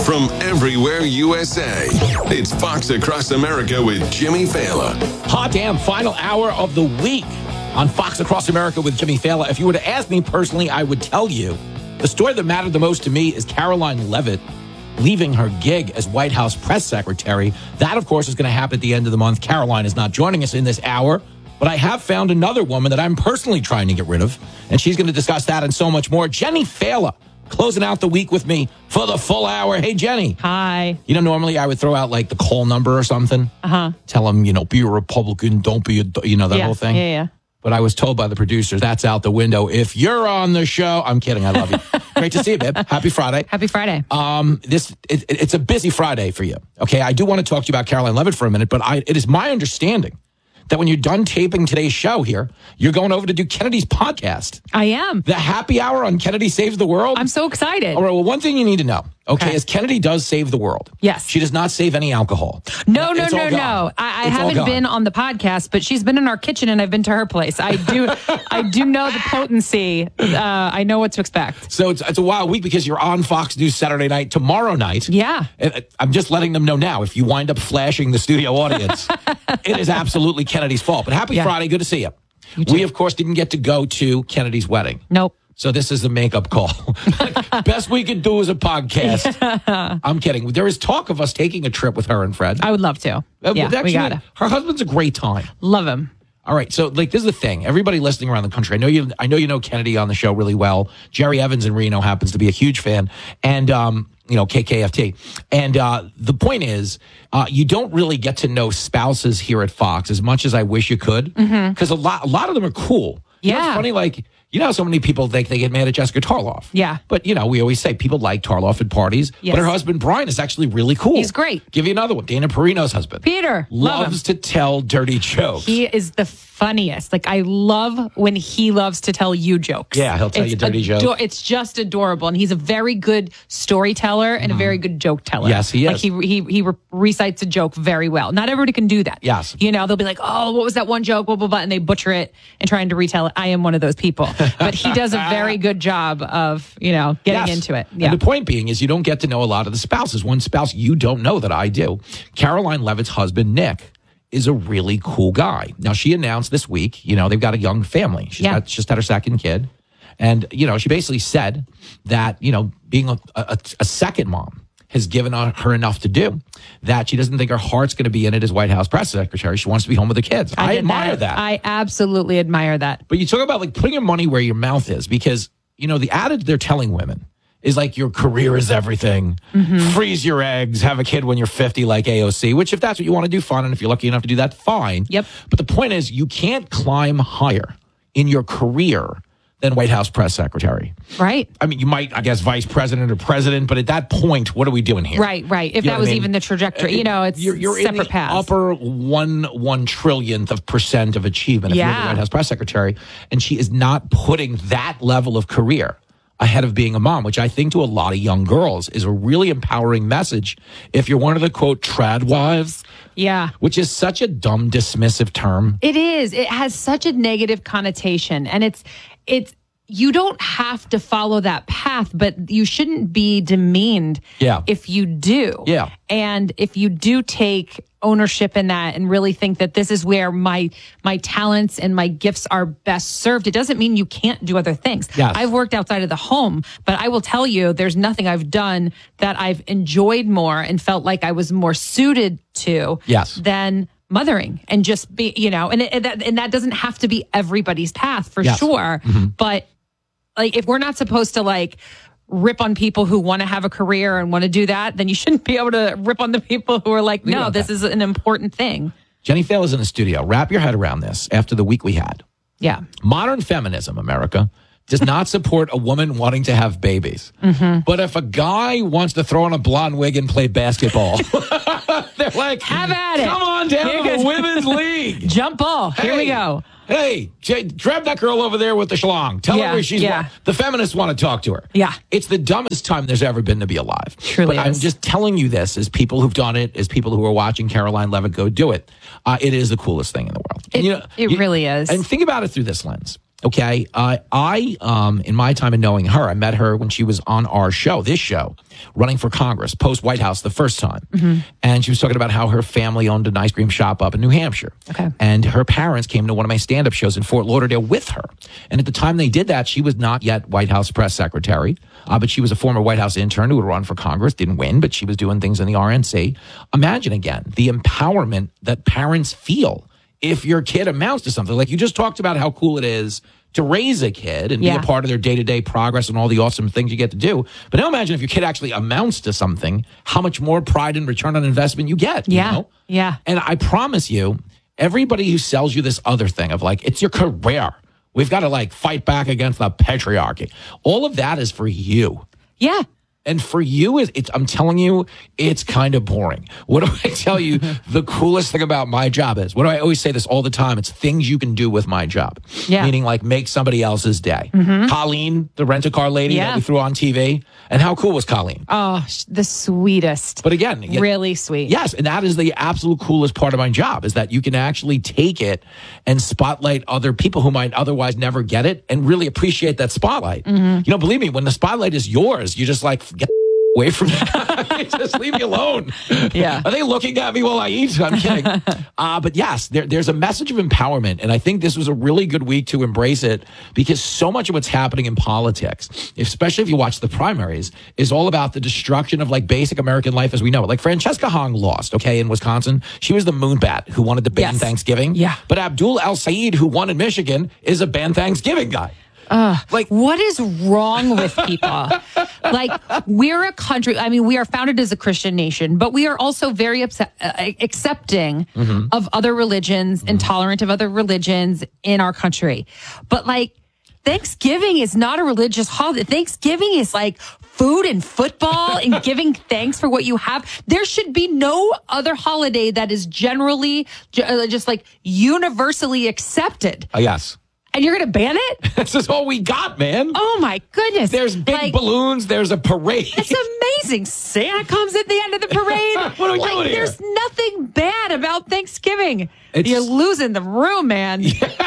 from everywhere USA. It's Fox Across America with Jimmy Fallon. Hot damn, final hour of the week on Fox Across America with Jimmy Fallon. If you were to ask me personally, I would tell you the story that mattered the most to me is Karoline Leavitt leaving her gig as White House press secretary. That, of course, is going to happen at the end of the month. Karoline is not joining us in this hour, but I have found another woman that I'm personally trying to get rid of, and she's going to discuss that and so much more. Jenny Fallon closing out the week with me for the full hour. Hey, Jenny. Hi. You know, normally I would throw out like the call number or something. Tell them, be a Republican, don't be that whole thing. Yeah. But I was told by the producers, that's out the window. If you're on the show, I'm kidding. I love you. Great to see you, babe. Happy Friday. Happy Friday. It's a busy Friday for you. Okay, I do want to talk to you about Karoline Leavitt for a minute, but it is my understanding that when you're done taping today's show here, you're going over to do Kennedy's podcast. I am. The happy hour on Kennedy Saves the World. I'm so excited. All right, well, one thing you need to know, okay, is Kennedy does save the world. Yes. She does not save any alcohol. No. I It's all haven't gone. been on the podcast, but she's been in our kitchen and I've been to her place. I do know the potency. I know what to expect. So it's a wild week because you're on Fox News Saturday night, tomorrow night. Yeah. And I'm just letting them know now, if you wind up flashing the studio audience, it is absolutely Kennedy's fault. But happy Friday. Good to see you. We, of course, didn't get to go to Kennedy's wedding. Nope. So this is the makeup call. Best we can do is a podcast. I'm kidding. There is talk of us taking a trip with her and Fred. I would love to. We gotta. Her husband's a great time. Love him. All right, so this is the thing. Everybody listening around the country, I know you know Kennedy on the show really well. Jerry Evans in Reno happens to be a huge fan, and KKFT. And the point is, you don't really get to know spouses here at Fox as much as I wish you could, because a lot of them are cool. You know, it's funny, how so many people think they get mad at Jessica Tarloff. Yeah. But, we always say people like Tarloff at parties. Yes. But her husband, Brian, is actually really cool. He's great. Give you another one. Dana Perino's husband. Peter. Love him. Loves to tell dirty jokes. He is the funniest. I love when he loves to tell you jokes. Yeah, he'll tell you dirty jokes. It's just adorable. And he's a very good storyteller and a very good joke teller. Yes, he is. He recites a joke very well. Not everybody can do that. Yes. They'll be like, oh, what was that one joke, blah, blah, blah, and they butcher it and trying to retell it. I am one of those people. But he does a very good job of, getting into it. Yeah. And the point being is you don't get to know a lot of the spouses. One spouse you don't know that I do. Karoline Leavitt's husband, Nick, is a really cool guy. Now, she announced this week, they've got a young family. She's just had her second kid. And, she basically said that, being a second mom has given her enough to do that she doesn't think her heart's going to be in it as White House press secretary. She wants to be home with the kids. I admire that. I absolutely admire that. But you talk about putting your money where your mouth is, because, the adage they're telling women is your career is everything. Freeze your eggs, have a kid when you're 50 like AOC, which if that's what you want to do, fine. And if you're lucky enough to do that, fine. Yep. But the point is you can't climb higher in your career than White House press secretary. Right. I mean, you might, I guess, vice president or president, but at that point, what are we doing here? Right. If that was even the trajectory, it's you're separate in the paths. upper one trillionth of % of achievement if you're the White House press secretary, and she is not putting that level of career ahead of being a mom, which I think to a lot of young girls is a really empowering message. If you're one of the quote trad wives, which is such a dumb dismissive term. It is. It has such a negative connotation, and it's you don't have to follow that path, but you shouldn't be demeaned if you do. Yeah. And if you do take ownership in that and really think that this is where my talents and my gifts are best served, it doesn't mean you can't do other things. Yes. I've worked outside of the home, but I will tell you, there's nothing I've done that I've enjoyed more and felt like I was more suited to than mothering, and just be, and that doesn't have to be everybody's path for sure. But if we're not supposed to rip on people who want to have a career and want to do that, then you shouldn't be able to rip on the people who are like, no, this is an important thing. Jenny Fallon's in the studio. Wrap your head around this after the week we had. Yeah. Modern feminism, America, does not support a woman wanting to have babies. But if a guy wants to throw on a blonde wig and play basketball, they're like, have at it. Come on down to the women's league. Jump ball. Here we go. Hey, grab that girl over there with the schlong. Tell her where she's. The feminists want to talk to her. Yeah. It's the dumbest time there's ever been to be alive. Truly But I'm just telling you this as people who've done it, as people who are watching Karoline Leavitt go do it. It is the coolest thing in the world. It really is. And think about it through this lens. Okay. In my time in knowing her, I met her when she was on our show, this show, running for Congress, post-White House the first time. And she was talking about how her family owned an ice cream shop up in New Hampshire. Okay. And her parents came to one of my stand-up shows in Fort Lauderdale with her. And at the time they did that, she was not yet White House press secretary, but she was a former White House intern who would run for Congress, didn't win, but she was doing things in the RNC. Imagine again, the empowerment that parents feel if your kid amounts to something. Like you just talked about how cool it is to raise a kid and be a part of their day-to-day progress and all the awesome things you get to do. But now imagine if your kid actually amounts to something, how much more pride and return on investment you get. Yeah. You know? Yeah. And I promise you, everybody who sells you this other thing of like, it's your career. We've got to like fight back against the patriarchy. All of that is for you. Yeah. And for you, I'm telling you, it's kind of boring. What do I tell you the coolest thing about my job is? What do I always say this all the time? It's things you can do with my job. Yeah. Meaning like make somebody else's day. Colleen, the rent-a-car lady that we threw on TV. And how cool was Colleen? Oh, the sweetest. But again, really sweet. Yes, and that is the absolute coolest part of my job is that you can actually take it and spotlight other people who might otherwise never get it and really appreciate that spotlight. You know, believe me, when the spotlight is yours, you just like get away from me. Just leave me alone. Yeah. Are they looking at me while I eat? I'm kidding. But yes, there's a message of empowerment. And I think this was a really good week to embrace it because so much of what's happening in politics, especially if you watch the primaries, is all about the destruction of like basic American life as we know it. Like Francesca Hong lost, okay, in Wisconsin. She was the moonbat who wanted to ban Thanksgiving. Yeah. But Abdul El-Sayed, who won in Michigan, is a ban Thanksgiving guy. Like, what is wrong with people? Like, we're a country. I mean, we are founded as a Christian nation, but we are also very accepting of other religions and tolerant of other religions in our country. But like, Thanksgiving is not a religious holiday. Thanksgiving is like food and football and giving thanks for what you have. There should be no other holiday that is generally just like universally accepted. Yes. And you're going to ban it? This is all we got, man. Oh, my goodness. There's big balloons. There's a parade. It's amazing. Santa comes at the end of the parade. What are we doing here? There's nothing bad about Thanksgiving. You're losing the room, man.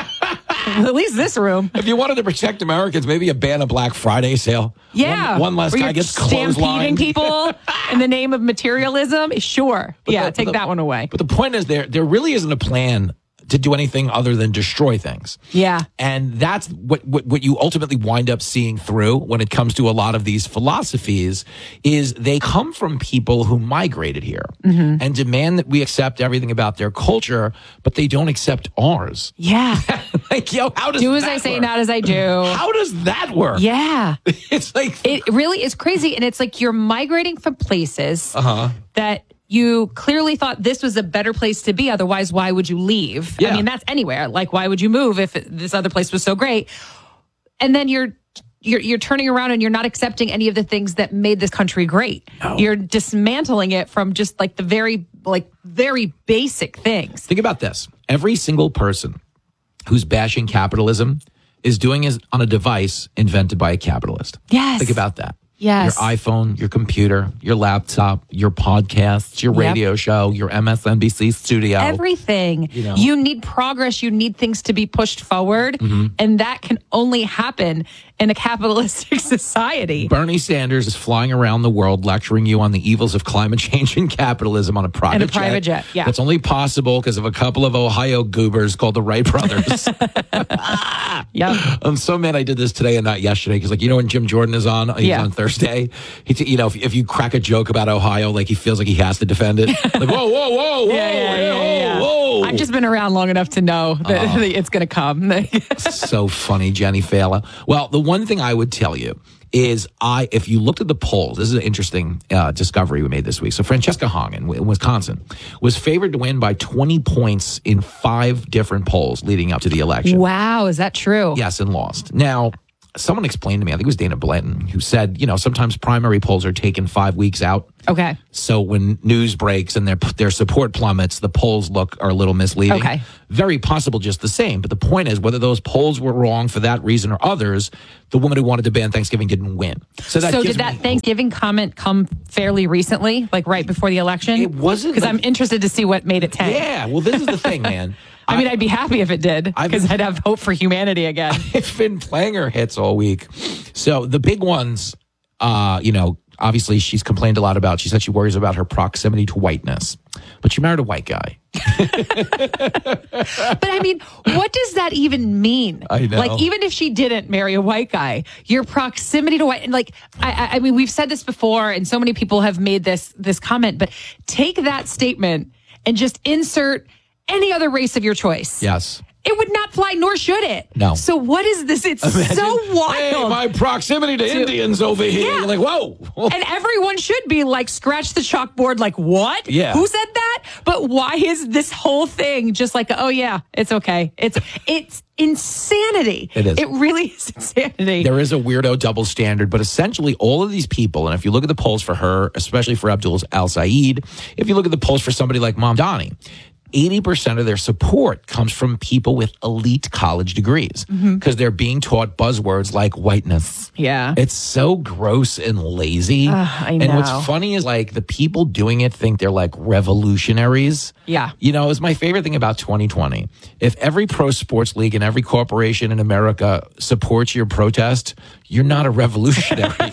At least this room. If you wanted to protect Americans, maybe a ban a Black Friday sale. Yeah. One less guy gets clotheslined. Stampeding people in the name of materialism. Sure. But take that one away. But the point is there really isn't a plan to do anything other than destroy things. Yeah. And that's what you ultimately wind up seeing through when it comes to a lot of these philosophies is they come from people who migrated here and demand that we accept everything about their culture, but they don't accept ours. Yeah. Like, how does do as that I say, work? not as I do. How does that work? Yeah. It's like it really is crazy. And it's like you're migrating from places that you clearly thought this was a better place to be. Otherwise, why would you leave? Yeah. I mean, that's anywhere. Like, why would you move if this other place was so great? And then you're turning around and you're not accepting any of the things that made this country great. No. You're dismantling it from just like the very basic things. Think about this. Every single person who's bashing capitalism is doing it on a device invented by a capitalist. Yes. Think about that. Yes. Your iPhone, your computer, your laptop, your podcasts, your radio show, your MSNBC studio. Everything. You need progress. You need things to be pushed forward. And that can only happen in a capitalistic society. Bernie Sanders is flying around the world lecturing you on the evils of climate change and capitalism on a private jet. Yeah. That's only possible because of a couple of Ohio goobers called the Wright brothers. Yeah. I'm so mad I did this today and not yesterday because, when Jim Jordan is on, he's on Thursday. If you crack a joke about Ohio, like he feels like he has to defend it. Like, whoa. Whoa. I've just been around long enough to know that it's going to come. So funny, Jenny Fela. Well, the one thing I would tell you is if you looked at the polls, this is an interesting discovery we made this week. So Francesca Hong in Wisconsin was favored to win by 20 points in 5 different polls leading up to the election. Wow, is that true? Yes, and lost. Now, someone explained to me, I think it was Dana Blanton, who said, sometimes primary polls are taken 5 weeks out. Okay. So when news breaks and their support plummets, the polls are a little misleading. Okay. Very possible just the same. But the point is, whether those polls were wrong for that reason or others, the woman who wanted to ban Thanksgiving didn't win. So did that Thanksgiving comment come fairly recently, like right before the election? It wasn't. Because I'm interested to see what made it tank. Yeah. Well, this is the thing, man. I mean, I'd be happy if it did because I'd have hope for humanity again. I've been playing her hits all week. So the big ones, obviously she's complained a lot about. She said she worries about her proximity to whiteness, but she married a white guy. But I mean, what does that even mean? I know. Like, even if she didn't marry a white guy, your proximity to white, and like, I mean, we've said this before, and so many people have made this comment, but take that statement and just insert any other race of your choice. Yes. It would not fly, nor should it. No. So what is this? It's so wild. Hey, my proximity to Indians over here. Yeah. You're like, whoa. And everyone should be like, scratch the chalkboard, like, what? Yeah. Who said that? But why is this whole thing just like, oh yeah, it's okay. It's insanity. It is. It really is insanity. There is a weirdo double standard, but essentially all of these people, and if you look at the polls for her, especially for Abdul al-Sayed, if you look at the polls for somebody like Mamdani, 80% of their support comes from people with elite college degrees because they're being taught buzzwords like whiteness. Yeah. It's so gross and lazy. I know. And what's funny is like the people doing it think they're like revolutionaries. Yeah. You know, it's my favorite thing about 2020. If every pro sports league and every corporation in America supports your protest, you're not a revolutionary.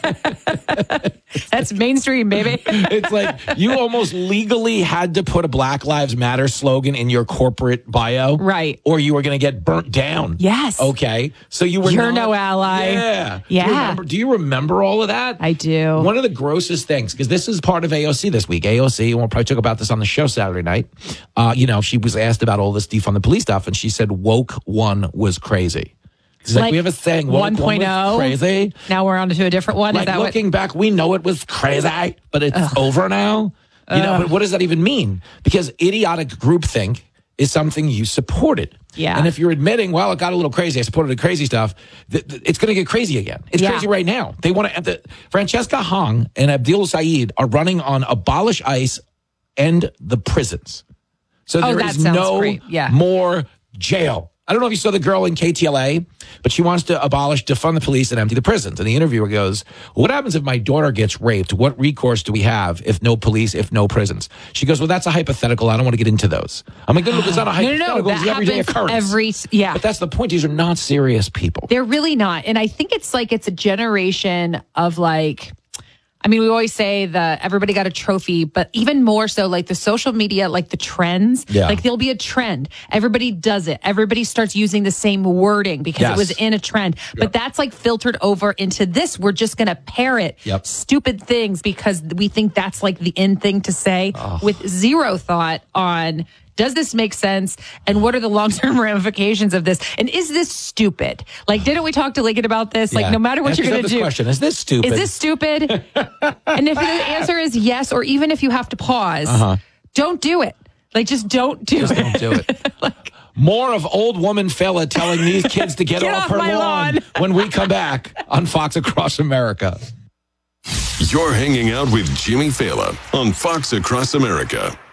That's mainstream, baby. It's like you almost legally had to put a Black Lives Matter slogan in your corporate bio. Right. Or you were going to get burnt down. Yes. Okay. So you're no ally. Yeah. Yeah. Do you remember all of that? I do. One of the grossest things, because this is part of AOC this week. AOC, and we'll probably talk about this on the show Saturday night. She was asked about all this defund the police stuff, and she said woke one was crazy. It's like we have a saying, 1.0 crazy. Now we're on to a different one. Like Is that looking back, we know it was crazy, but it's over now. But what does that even mean? Because idiotic groupthink is something you supported. Yeah. And if you're admitting, well, it got a little crazy, I supported the crazy stuff, it's going to get crazy again. It's crazy right now. They want to. Francesca Hong and Abdul Sayed are running on abolish ICE and the prisons. So there is no more jail. I don't know if you saw the girl in KTLA, but she wants to defund the police and empty the prisons. And the interviewer goes, what happens if my daughter gets raped? What recourse do we have if no police, if no prisons? She goes, well, that's a hypothetical. I don't want to get into those. I'm like, no, it's not a hypothetical. No, it's the everyday occurrence. But that's the point. These are not serious people. They're really not. And I think it's like it's a generation of like, I mean, we always say that everybody got a trophy, but even more so, like the social media, like the trends, like there'll be a trend. Everybody does it. Everybody starts using the same wording because it was in a trend. But that's like filtered over into this. We're just going to parrot stupid things because we think that's like the in thing to say with zero thought on, does this make sense? And what are the long-term ramifications of this? And is this stupid? Like, didn't we talk to Lincoln about this? Like, no matter what you're going to do. Question, is this stupid? Is this stupid? And if the answer is yes, or even if you have to pause, don't do it. Like, just don't do it. Don't do it. More of old woman fella telling these kids to get off her lawn when we come back on Fox Across America. You're hanging out with Jimmy Fallon on Fox Across America.